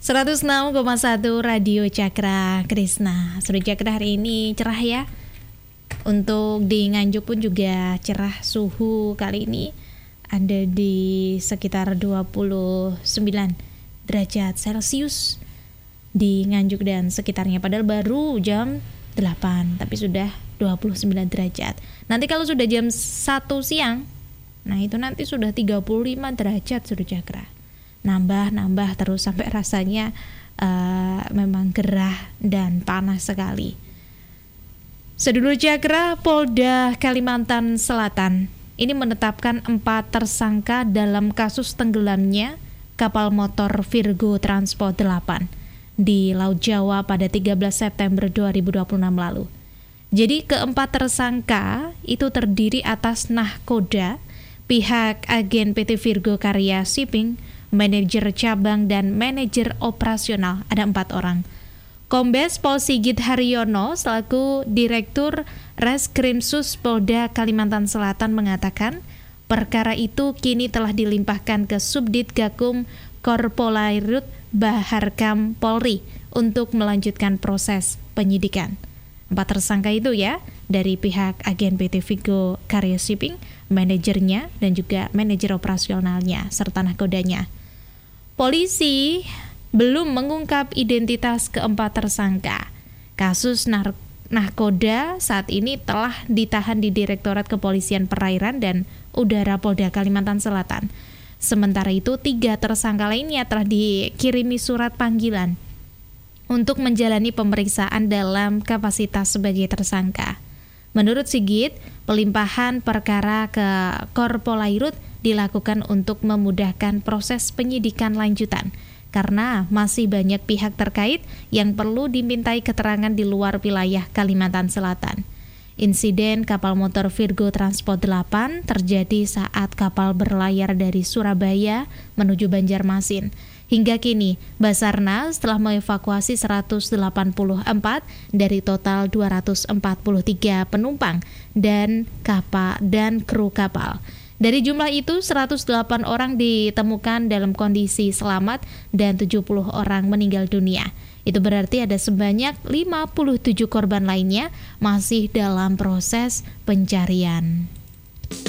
106,1 Radio Cakra Krisna. Sudah Cakra hari ini cerah ya. Untuk di Nganjuk pun juga cerah, suhu kali ini ada di sekitar 29 derajat Celcius di Nganjuk dan sekitarnya. Padahal baru jam 8 tapi sudah 29 derajat. Nanti kalau sudah jam 1 siang, nah itu nanti sudah 35 derajat sudah Cakra. Nambah terus sampai rasanya memang gerah dan panas sekali. Sedulur Cakra, Polda Kalimantan Selatan ini menetapkan 4 tersangka dalam kasus tenggelamnya kapal motor Virgo Transport 8 di Laut Jawa pada 13 September 2026 lalu. Jadi keempat tersangka itu terdiri atas nahkoda, pihak agen PT Virgo Karya Shipping, manajer cabang dan manajer operasional, ada 4 orang. Kombes Pol Sigit Haryono selaku Direktur Reskrimsus Polda Kalimantan Selatan mengatakan perkara itu kini telah dilimpahkan ke Subdit Gakum Korpolairut Baharkam Polri untuk melanjutkan proses penyidikan. 4 tersangka itu ya, dari pihak agen PT Virgo Karya Shipping, manajernya dan juga manajer operasionalnya serta nahkodanya. Polisi belum mengungkap identitas keempat tersangka. Kasus nahkoda saat ini telah ditahan di Direktorat Kepolisian Perairan dan Udara Polda Kalimantan Selatan. Sementara itu 3 tersangka lainnya telah dikirimi surat panggilan untuk menjalani pemeriksaan dalam kapasitas sebagai tersangka. Menurut Sigit, pelimpahan perkara ke Korpolairut dilakukan untuk memudahkan proses penyidikan lanjutan karena masih banyak pihak terkait yang perlu dimintai keterangan di luar wilayah Kalimantan Selatan. Insiden kapal motor Virgo Transport 8 terjadi saat kapal berlayar dari Surabaya menuju Banjarmasin. Hingga kini, Basarnas telah mengevakuasi 184 dari total 243 penumpang dan kru kapal. Dari jumlah itu, 108 orang ditemukan dalam kondisi selamat dan 70 orang meninggal dunia. Itu berarti ada sebanyak 57 korban lainnya masih dalam proses pencarian.